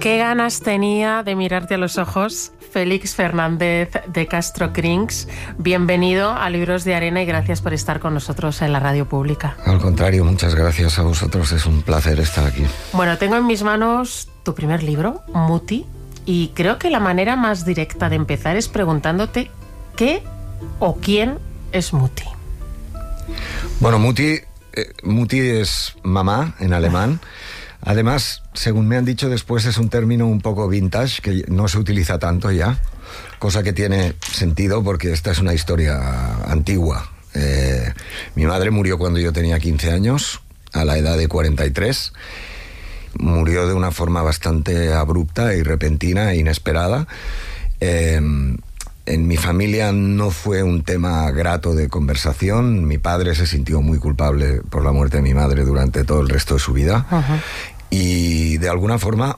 Qué ganas tenía de mirarte a los ojos, Félix Fernández de Castro Crings. Bienvenido a Libros de Arena y gracias por estar con nosotros en la radio pública. Al contrario, muchas gracias a vosotros, es un placer estar aquí. Bueno, tengo en mis manos tu primer libro, Muti, y creo que la manera más directa de empezar es preguntándote qué o quién es Muti. Bueno, Muti es mamá en alemán. Además, según me han dicho después, es un término un poco vintage, que no se utiliza tanto ya, cosa que tiene sentido porque esta es una historia antigua. Mi madre murió cuando yo tenía 15 años, a la edad de 43. Murió de una forma bastante abrupta y repentina e inesperada. En mi familia no fue un tema grato de conversación. Mi padre se sintió muy culpable por la muerte de mi madre durante todo el resto de su vida. Uh-huh. Y de alguna forma,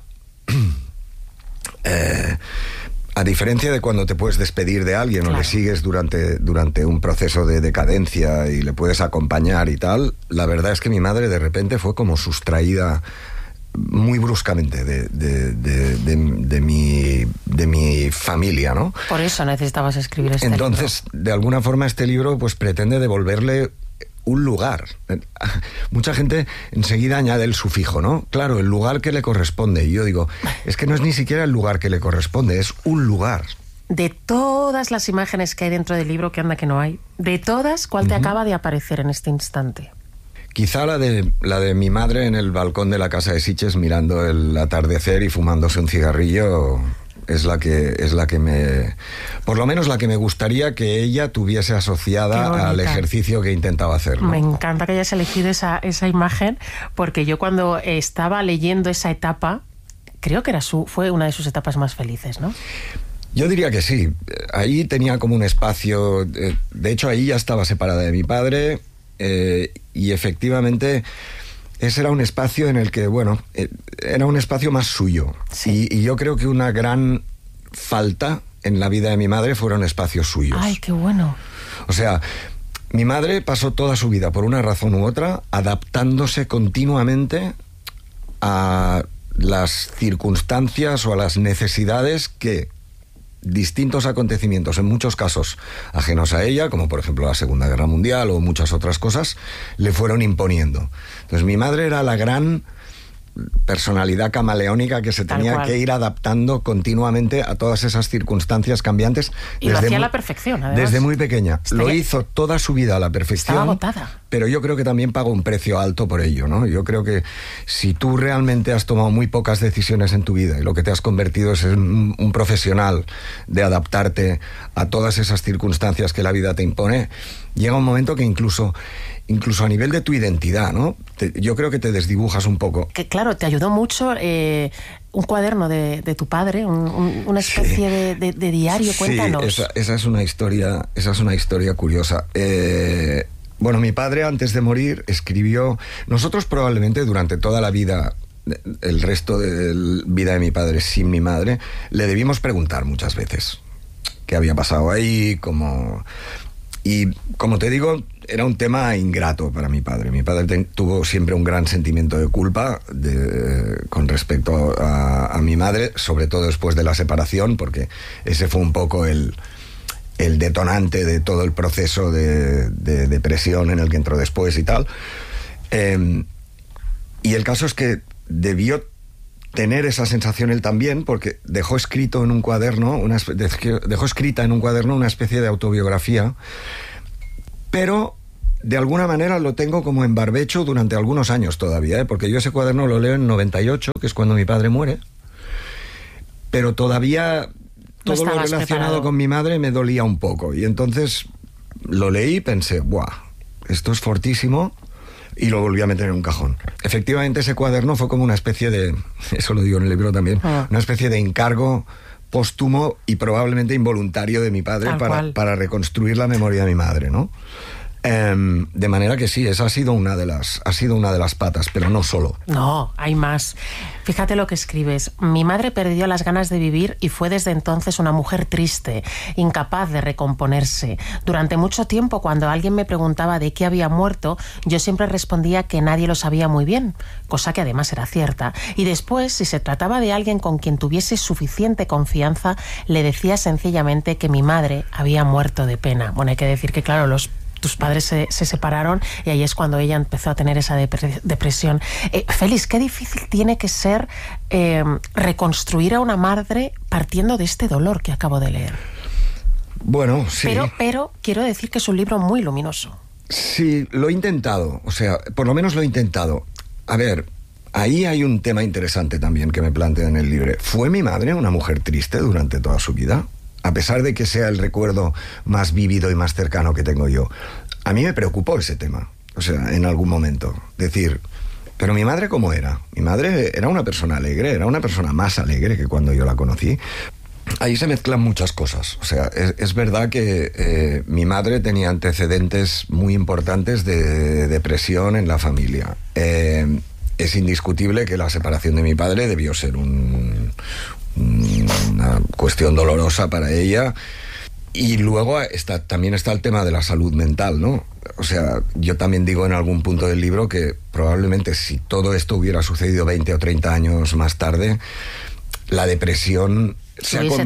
a diferencia de cuando te puedes despedir de alguien, claro, o le sigues durante un proceso de decadencia y le puedes acompañar y tal, la verdad es que mi madre de repente fue como sustraída muy bruscamente de mi familia, ¿no? Por eso necesitabas escribir este libro. Entonces, de alguna forma, este libro pues pretende devolverle un lugar. Mucha gente enseguida añade el sufijo, ¿no? Claro, el lugar que le corresponde. Y yo digo, es que no es ni siquiera el lugar que le corresponde, es un lugar. De todas las imágenes que hay dentro del libro, que anda que no hay, de todas, ¿cuál te acaba de aparecer en este instante? Quizá la de mi madre en el balcón de la casa de Sitges mirando el atardecer y fumándose un cigarrillo es la que me... Por lo menos la que me gustaría que ella tuviese asociada al ejercicio que intentaba hacer, ¿no? Me encanta que hayas elegido esa imagen, porque yo cuando estaba leyendo esa etapa, creo que fue una de sus etapas más felices, ¿no? Yo diría que sí. Ahí tenía como un espacio... De hecho, ahí ya estaba separada de mi padre... y efectivamente ese era un espacio en el que, bueno, era un espacio más suyo. Sí. Y yo creo que una gran falta en la vida de mi madre fueron espacios suyos. ¡Ay, qué bueno! O sea, mi madre pasó toda su vida, por una razón u otra, adaptándose continuamente a las circunstancias o a las necesidades que distintos acontecimientos, en muchos casos ajenos a ella, como por ejemplo la Segunda Guerra Mundial o muchas otras cosas, le fueron imponiendo. Entonces mi madre era la gran personalidad camaleónica que se tenía que ir adaptando continuamente a todas esas circunstancias cambiantes. Y lo hacía a la perfección, además. Desde muy pequeña. Lo hizo toda su vida a la perfección. Estaba agotada. Pero yo creo que también pagó un precio alto por ello, ¿no? Yo creo que si tú realmente has tomado muy pocas decisiones en tu vida y lo que te has convertido es en un profesional de adaptarte a todas esas circunstancias que la vida te impone, llega un momento que incluso a nivel de tu identidad, ¿no? Yo creo que te desdibujas un poco. Que claro, te ayudó mucho un cuaderno de tu padre, una especie de diario. Cuéntanos. Sí, esa es una historia curiosa. Bueno, mi padre antes de morir escribió... Nosotros probablemente durante toda la vida, el resto de la vida de mi padre sin mi madre, le debimos preguntar muchas veces qué había pasado ahí, Y como te digo, era un tema ingrato para mi padre. Mi padre tuvo siempre un gran sentimiento de culpa con respecto a mi madre, sobre todo después de la separación, porque ese fue un poco el detonante de todo el proceso de depresión en el que entró después y tal. Y el caso es que debió tener esa sensación él también, porque dejó escrita en un cuaderno una especie de autobiografía, pero de alguna manera lo tengo como en barbecho durante algunos años todavía, porque yo ese cuaderno lo leo en 98, que es cuando mi padre muere, pero todavía todo lo relacionado con mi madre me dolía un poco, y entonces lo leí y pensé, ¡buah! Esto es fortísimo, y lo volví a meter en un cajón. Efectivamente, ese cuaderno fue como una especie de, eso lo digo en el libro también, una especie de encargo póstumo y probablemente involuntario de mi padre para reconstruir la memoria de mi madre, ¿no? De manera que sí, esa ha sido una de las patas, pero no solo. No, hay más. Fíjate lo que escribes. Mi madre perdió las ganas de vivir y fue desde entonces una mujer triste, incapaz de recomponerse. Durante mucho tiempo, cuando alguien me preguntaba de qué había muerto, yo siempre respondía que nadie lo sabía muy bien, cosa que además era cierta. Y después, si se trataba de alguien con quien tuviese suficiente confianza, le decía sencillamente que mi madre había muerto de pena. Bueno, hay que decir que, claro, tus padres se separaron y ahí es cuando ella empezó a tener esa depresión. Félix, qué difícil tiene que ser reconstruir a una madre partiendo de este dolor que acabo de leer. Bueno, sí. Pero quiero decir que es un libro muy luminoso. Sí, lo he intentado. O sea, por lo menos lo he intentado. A ver, ahí hay un tema interesante también que me planteo en el libro. ¿Fue mi madre una mujer triste durante toda su vida? A pesar de que sea el recuerdo más vívido y más cercano que tengo yo, a mí me preocupó ese tema, o sea, en algún momento. Decir, pero mi madre, ¿cómo era? Mi madre era una persona alegre, era una persona más alegre que cuando yo la conocí. Ahí se mezclan muchas cosas. O sea, es verdad que mi madre tenía antecedentes muy importantes de depresión en la familia. Es indiscutible que la separación de mi padre debió ser una cuestión dolorosa para ella. Y luego también está el tema de la salud mental, ¿no? O sea, yo también digo en algún punto del libro que probablemente si todo esto hubiera sucedido 20 o 30 años más tarde, la depresión se ha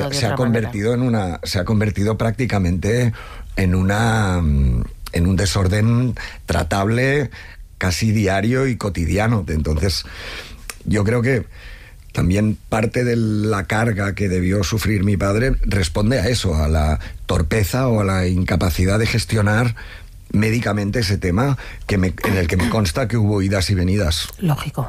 convertido prácticamente en un desorden tratable casi diario y cotidiano. Entonces, yo creo que también parte de la carga que debió sufrir mi padre responde a eso, a la torpeza o a la incapacidad de gestionar médicamente ese tema en el que me consta que hubo idas y venidas. Lógico.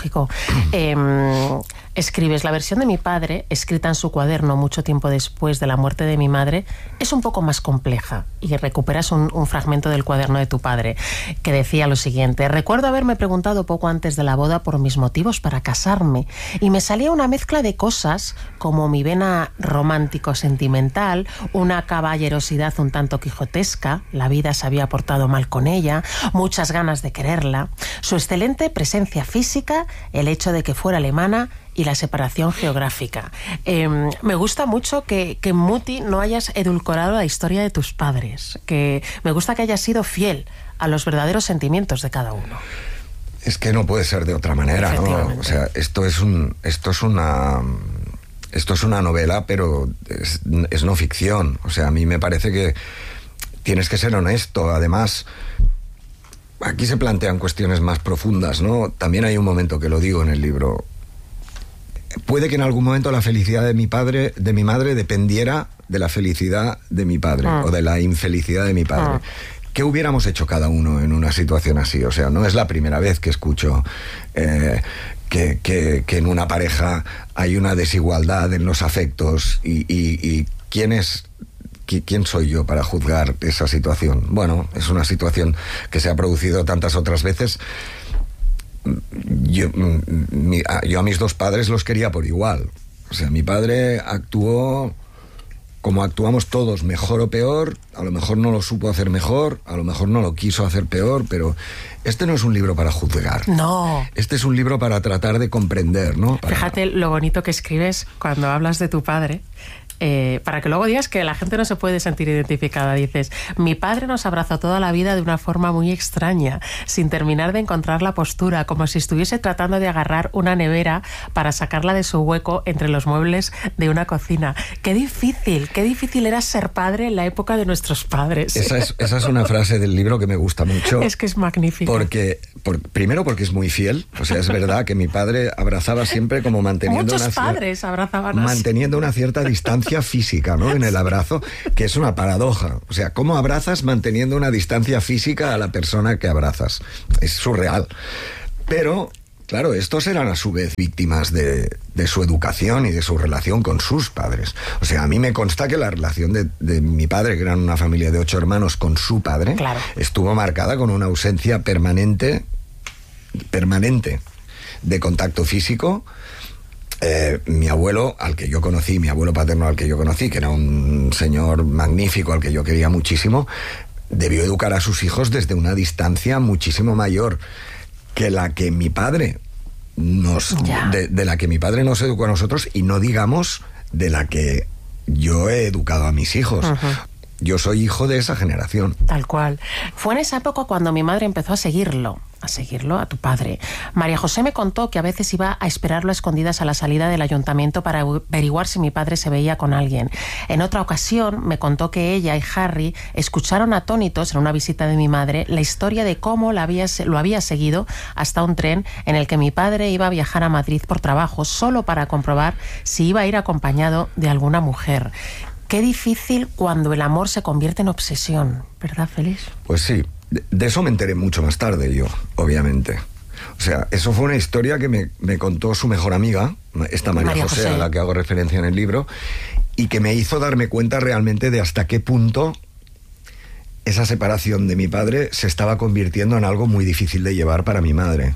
Escribes, la versión de mi padre, escrita en su cuaderno mucho tiempo después de la muerte de mi madre, es un poco más compleja, y recuperas un fragmento del cuaderno de tu padre, que decía lo siguiente: recuerdo haberme preguntado poco antes de la boda por mis motivos para casarme, y me salía una mezcla de cosas como mi vena romántico-sentimental, una caballerosidad un tanto quijotesca, la vida se había portado mal con ella, muchas ganas de quererla, su excelente presencia física, el hecho de que fuera alemana y la separación geográfica. Me gusta mucho que Muti no hayas edulcorado la historia de tus padres, que me gusta que hayas sido fiel a los verdaderos sentimientos de cada uno. Es que no puede ser de otra manera, ¿no? O sea, esto es una novela, pero es no ficción. O sea, a mí me parece que tienes que ser honesto. Además, aquí se plantean cuestiones más profundas, ¿no? También hay un momento que lo digo en el libro. Puede que en algún momento la felicidad de mi madre dependiera de la felicidad de mi padre o de la infelicidad de mi padre. ¿Qué hubiéramos hecho cada uno en una situación así? O sea, no es la primera vez que escucho que en una pareja hay una desigualdad en los afectos y ¿quién soy yo para juzgar esa situación? Bueno, es una situación que se ha producido tantas otras veces. Yo a mis dos padres los quería por igual. O sea, mi padre actuó como actuamos todos, mejor o peor. A lo mejor no lo supo hacer mejor, a lo mejor no lo quiso hacer peor, pero este no es un libro para juzgar. No. Este es un libro para tratar de comprender, ¿no? Fíjate lo bonito que escribes cuando hablas de tu padre. Para que luego digas que la gente no se puede sentir identificada. Dices, mi padre nos abrazó toda la vida de una forma muy extraña, sin terminar de encontrar la postura, como si estuviese tratando de agarrar una nevera para sacarla de su hueco entre los muebles de una cocina. Qué difícil era ser padre en la época de nuestros padres. Esa es una frase del libro que me gusta mucho. Es que es magnífica. Primero porque es muy fiel. O sea, es verdad que mi padre abrazaba siempre como manteniendo una cierta distancia física, ¿no? En el abrazo, que es una paradoja. O sea, ¿cómo abrazas manteniendo una distancia física a la persona que abrazas? Es surreal. Pero, claro, estos eran a su vez víctimas de su educación y de su relación con sus padres. O sea, a mí me consta que la relación de mi padre, que eran una familia de 8 hermanos, con su padre, claro, estuvo marcada con una ausencia permanente de contacto físico. Mi abuelo paterno al que yo conocí, que era un señor magnífico al que yo quería muchísimo, debió educar a sus hijos desde una distancia muchísimo mayor que la que mi padre de la que mi padre nos educó a nosotros, y no digamos de la que yo he educado a mis hijos. Yo soy hijo de esa generación. Tal cual. Fue en esa época cuando mi madre empezó a seguirlo, a tu padre. María José me contó que a veces iba a esperarlo a escondidas a la salida del ayuntamiento para averiguar si mi padre se veía con alguien. En otra ocasión me contó que ella y Harry escucharon atónitos en una visita de mi madre la historia de cómo lo había seguido hasta un tren en el que mi padre iba a viajar a Madrid por trabajo solo para comprobar si iba a ir acompañado de alguna mujer. Qué difícil cuando el amor se convierte en obsesión, ¿verdad, Félix? Pues sí, de eso me enteré mucho más tarde yo, obviamente. O sea, eso fue una historia que me contó su mejor amiga, esta María José, a la que hago referencia en el libro, y que me hizo darme cuenta realmente de hasta qué punto esa separación de mi padre se estaba convirtiendo en algo muy difícil de llevar para mi madre.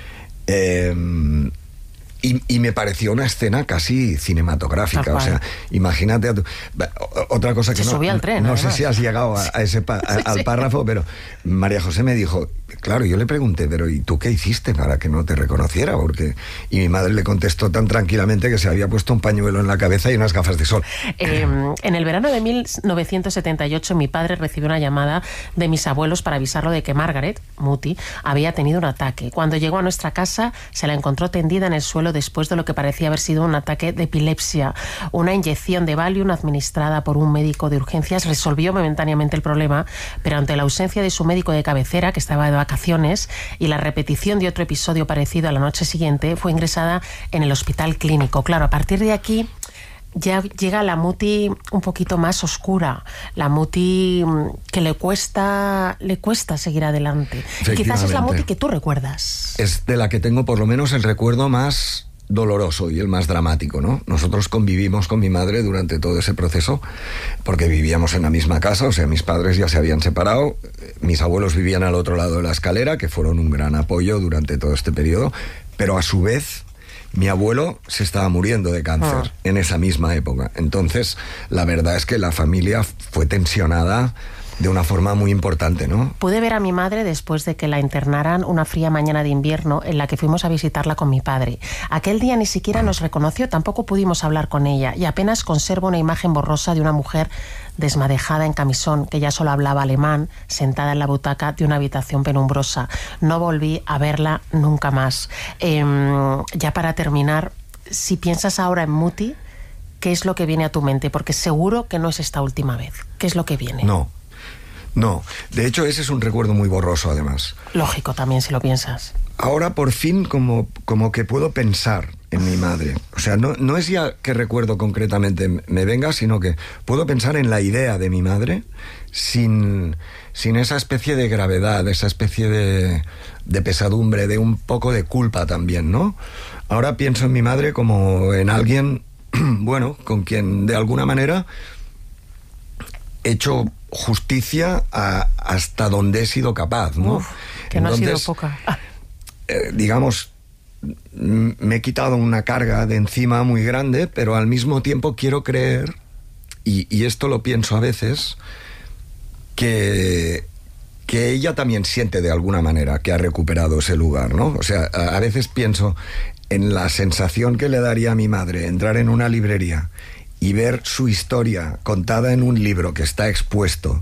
Y me pareció una escena casi cinematográfica. O sea, imagínate otra cosa que se subía al tren, no sé si has llegado a ese al párrafo, pero María José me dijo, claro, yo le pregunté, pero ¿y tú qué hiciste para que no te reconociera? Y mi madre le contestó tan tranquilamente que se había puesto un pañuelo en la cabeza y unas gafas de sol. En el verano de 1978 mi padre recibió una llamada de mis abuelos para avisarlo de que Margaret, Muti, había tenido un ataque. Cuando llegó a nuestra casa se la encontró tendida en el suelo después de lo que parecía haber sido un ataque de epilepsia. Una inyección de Valium administrada por un médico de urgencias resolvió momentáneamente el problema, pero ante la ausencia de su médico de cabecera, que estaba de vacaciones, y la repetición de otro episodio parecido a la noche siguiente, fue ingresada en el hospital clínico. Claro, a partir de aquí ya llega la Muti un poquito más oscura, la Muti que le cuesta seguir adelante. Y quizás es la Muti que tú recuerdas. Es de la que tengo por lo menos el recuerdo más doloroso y el más dramático, ¿no? Nosotros convivimos con mi madre durante todo ese proceso porque vivíamos en la misma casa, o sea, mis padres ya se habían separado, mis abuelos vivían al otro lado de la escalera, que fueron un gran apoyo durante todo este periodo, pero a su vez mi abuelo se estaba muriendo de cáncer en esa misma época. Entonces, la verdad es que la familia fue tensionada de una forma muy importante, ¿no? Pude ver a mi madre después de que la internaran una fría mañana de invierno en la que fuimos a visitarla con mi padre. Aquel día ni siquiera nos reconoció, tampoco pudimos hablar con ella y apenas conservo una imagen borrosa de una mujer desmadejada en camisón que ya solo hablaba alemán, sentada en la butaca de una habitación penumbrosa. No volví a verla nunca más. Ya para terminar, si piensas ahora en Muti, ¿qué es lo que viene a tu mente? Porque seguro que no es esta última vez. ¿Qué es lo que viene? No, de hecho ese es un recuerdo muy borroso además. Lógico también si lo piensas. Ahora por fin como que puedo pensar en mi madre. O sea, no es ya que recuerdo concretamente me venga, sino que puedo pensar en la idea de mi madre sin esa especie de gravedad, esa especie de pesadumbre, de un poco de culpa también, ¿no? Ahora pienso en mi madre como en alguien, bueno, con quien de alguna manera he hecho justicia hasta donde he sido capaz, ¿no? Que no ha sido poca. Digamos, me he quitado una carga de encima muy grande, pero al mismo tiempo quiero creer, y esto lo pienso a veces, que ella también siente de alguna manera que ha recuperado ese lugar, ¿no? O sea, a veces pienso en la sensación que le daría a mi madre entrar en una librería y ver su historia contada en un libro que está expuesto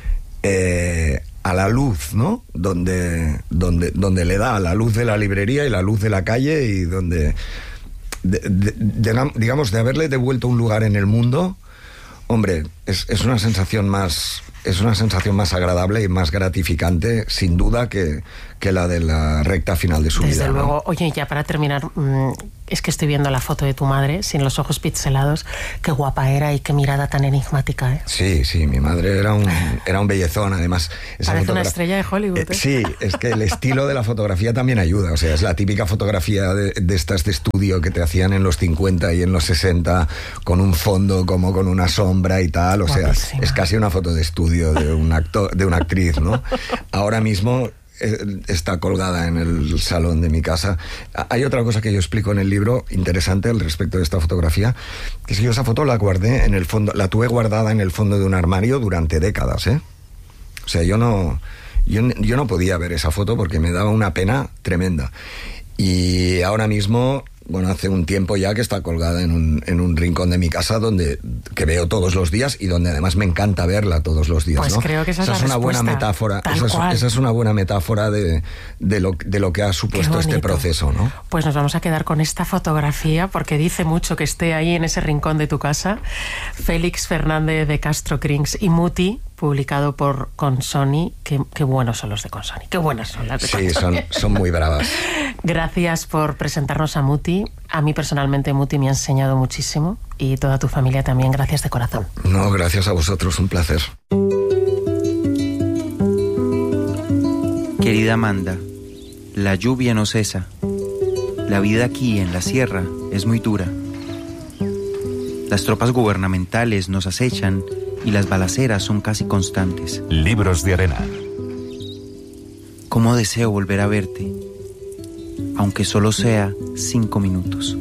a la luz, ¿no? Donde le da la luz de la librería y la luz de la calle, y donde, digamos, de haberle devuelto un lugar en el mundo, hombre, es una sensación más agradable y más gratificante, sin duda, que la de la recta final de su vida. Desde luego. ¿No? Oye, ya para terminar, es que estoy viendo la foto de tu madre, sin los ojos pixelados. Qué guapa era y qué mirada tan enigmática, ¿eh? Sí, mi madre era un bellezón, además. Parece una estrella de Hollywood, ¿eh? Sí, es que el estilo de la fotografía también ayuda. O sea, es la típica fotografía de estas de estudio que te hacían en los 50 y en los 60, con un fondo como con una sombra y tal. O sea, es casi una foto de estudio de un actor, de una actriz, ¿no? Ahora mismo está colgada en el salón de mi casa. Hay otra cosa que yo explico en el libro interesante al respecto de esta fotografía, que es que yo esa foto la guardé en el fondo, la tuve guardada en el fondo de un armario durante décadas, ¿eh? O sea, yo no podía ver esa foto porque me daba una pena tremenda. Y ahora mismo, bueno, hace un tiempo ya que está colgada en un rincón de mi casa que veo todos los días y donde además me encanta verla todos los días. Pues ¿no? creo que esa es una buena metáfora. Esa es una buena metáfora de lo que ha supuesto este proceso, ¿no? Pues nos vamos a quedar con esta fotografía porque dice mucho que esté ahí en ese rincón de tu casa. Félix Fernández de Castro Crings y Muti, publicado por Consoni. Qué buenos son los de Consoni, qué buenas son las de Consoni. Sí, son muy bravas. Gracias por presentarnos a Muti. A mí personalmente Muti me ha enseñado muchísimo y toda tu familia también. Gracias de corazón. No, gracias a vosotros, un placer. Querida Amanda, la lluvia no cesa. La vida aquí en la sierra es muy dura. Las tropas gubernamentales nos acechan y las balaceras son casi constantes. Libros de arena. ¿Cómo deseo volver a verte? Aunque solo sea 5 minutos.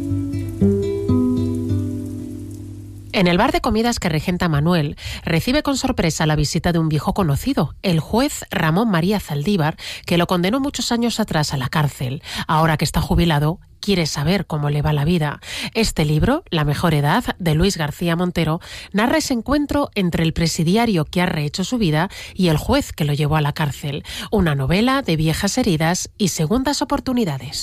En el bar de comidas que regenta Manuel, recibe con sorpresa la visita de un viejo conocido, el juez Ramón María Zaldívar, que lo condenó muchos años atrás a la cárcel. Ahora que está jubilado, quiere saber cómo le va la vida. Este libro, La mejor edad, de Luis García Montero, narra ese encuentro entre el presidiario que ha rehecho su vida y el juez que lo llevó a la cárcel. Una novela de viejas heridas y segundas oportunidades.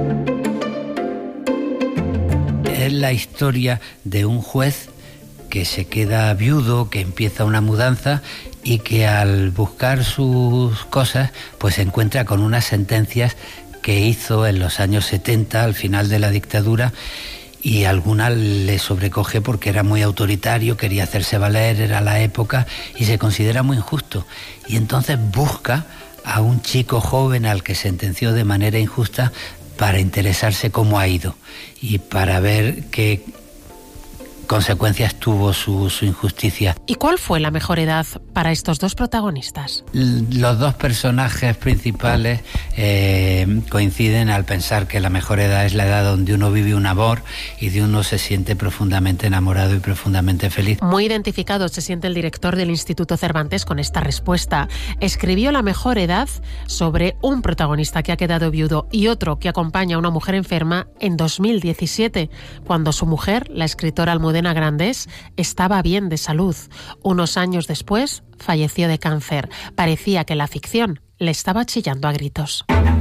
Es la historia de un juez que se queda viudo, que empieza una mudanza y que al buscar sus cosas pues se encuentra con unas sentencias que hizo en los años 70, al final de la dictadura, y alguna le sobrecoge porque era muy autoritario, quería hacerse valer, era la época y se considera muy injusto. Y entonces busca a un chico joven al que sentenció de manera injusta para interesarse cómo ha ido y para ver qué consecuencias tuvo su injusticia. ¿Y cuál fue la mejor edad para estos dos protagonistas? Los dos personajes principales coinciden al pensar que la mejor edad es la edad donde uno vive un amor y de uno se siente profundamente enamorado y profundamente feliz. Muy identificado se siente el director del Instituto Cervantes con esta respuesta. Escribió La mejor edad sobre un protagonista que ha quedado viudo y otro que acompaña a una mujer enferma en 2017, cuando su mujer, la escritora Almudena Grandes, estaba bien de salud. Unos años después, falleció de cáncer. Parecía que la ficción le estaba chillando a gritos.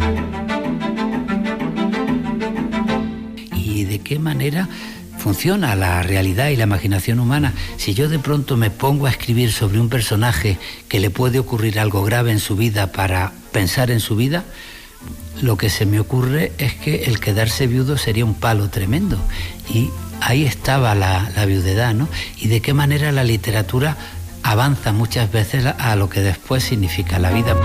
¿Y de qué manera funciona la realidad y la imaginación humana? Si yo de pronto me pongo a escribir sobre un personaje que le puede ocurrir algo grave en su vida para pensar en su vida, lo que se me ocurre es que el quedarse viudo sería un palo tremendo. Y ahí estaba la viudedad, ¿no? Y de qué manera la literatura avanza muchas veces a lo que después significa la vida.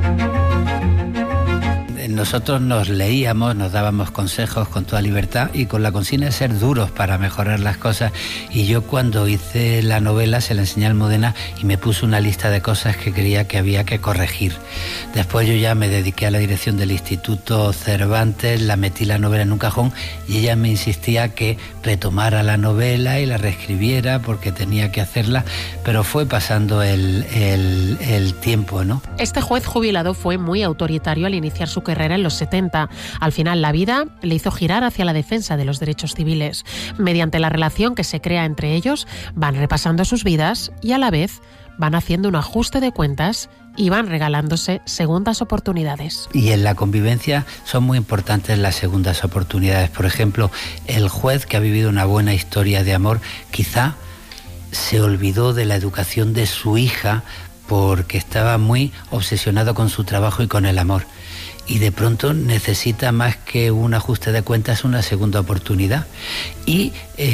Nosotros nos leíamos, nos dábamos consejos con toda libertad y con la consigna de ser duros para mejorar las cosas. Y yo cuando hice la novela se la enseñé a Almudena y me puso una lista de cosas que creía que había que corregir. Después yo ya me dediqué a la dirección del Instituto Cervantes, la metí la novela en un cajón y ella me insistía que retomara la novela y la reescribiera porque tenía que hacerla, pero fue pasando el tiempo, ¿no? Este juez jubilado fue muy autoritario al iniciar su carrera en los 70. Al final, la vida le hizo girar hacia la defensa de los derechos civiles. Mediante la relación que se crea entre ellos, van repasando sus vidas y a la vez van haciendo un ajuste de cuentas y van regalándose segundas oportunidades. Y en la convivencia son muy importantes las segundas oportunidades. Por ejemplo, el juez que ha vivido una buena historia de amor quizá se olvidó de la educación de su hija porque estaba muy obsesionado con su trabajo y con el amor. Y de pronto necesita más que un ajuste de cuentas, una segunda oportunidad. Y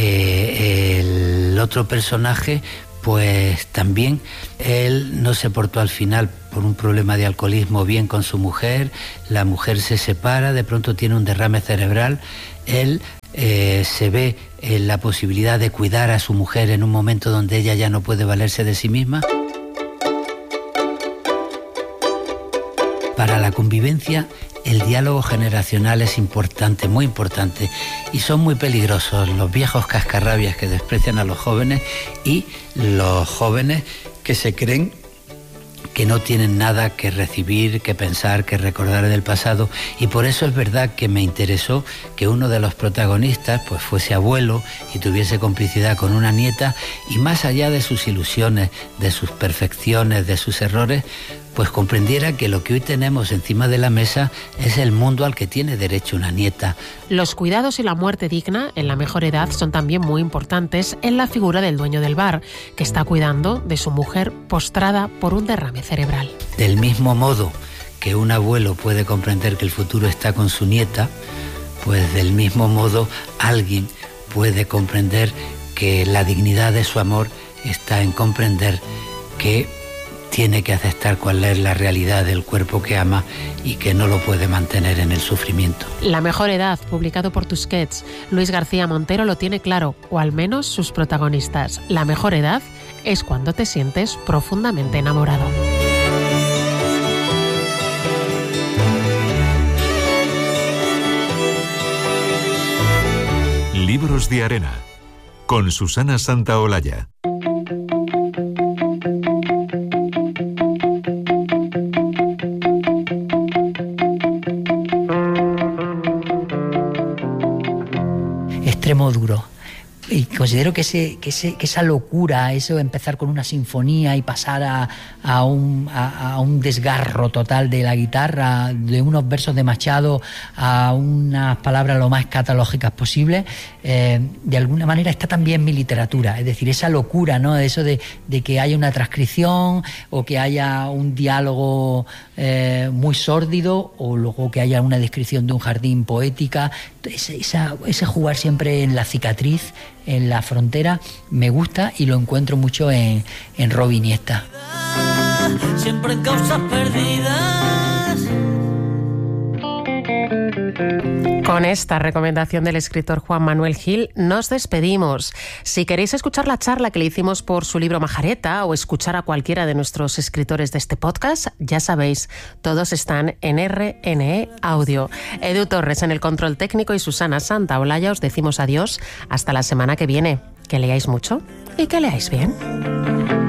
el otro personaje, pues también él no se portó al final por un problema de alcoholismo bien con su mujer, la mujer se separa, de pronto tiene un derrame cerebral, él se ve en la posibilidad de cuidar a su mujer en un momento donde ella ya no puede valerse de sí misma. Para la convivencia, el diálogo generacional es importante, muy importante, y son muy peligrosos los viejos cascarrabias que desprecian a los jóvenes y los jóvenes que se creen que no tienen nada que recibir, que pensar, que recordar del pasado, y por eso es verdad que me interesó que uno de los protagonistas pues fuese abuelo y tuviese complicidad con una nieta, y más allá de sus ilusiones, de sus perfecciones, de sus errores, pues comprendiera que lo que hoy tenemos encima de la mesa es el mundo al que tiene derecho una nieta. Los cuidados y la muerte digna en la mejor edad son también muy importantes en la figura del dueño del bar, que está cuidando de su mujer postrada por un derrame cerebral. Del mismo modo que un abuelo puede comprender que el futuro está con su nieta, pues del mismo modo alguien puede comprender que la dignidad de su amor está en comprender que tiene que aceptar cuál es la realidad del cuerpo que ama y que no lo puede mantener en el sufrimiento. La mejor edad, publicado por Tusquets. Luis García Montero lo tiene claro, o al menos sus protagonistas. La mejor edad es cuando te sientes profundamente enamorado. Libros de Arena, con Susana Santaolalla. Extremo duro. Y considero que esa locura, eso de empezar con una sinfonía y pasar a un desgarro total de la guitarra, de unos versos de Machado a unas palabras lo más escatológicas posible, de alguna manera está también en mi literatura. Es decir, esa locura, ¿no? Eso de que haya una transcripción o que haya un diálogo muy sórdido, o luego que haya una descripción de un jardín poética. Ese jugar siempre en la cicatriz, en la frontera, me gusta y lo encuentro mucho en Robin Iniesta. Siempre en causas perdidas. Con esta recomendación del escritor Juan Manuel Gil nos despedimos. Si queréis escuchar la charla que le hicimos por su libro Majareta o escuchar a cualquiera de nuestros escritores de este podcast, ya sabéis, todos están en RNE Audio. Edu Torres en el control técnico y Susana Santaolalla os decimos adiós hasta la semana que viene. Que leáis mucho y que leáis bien.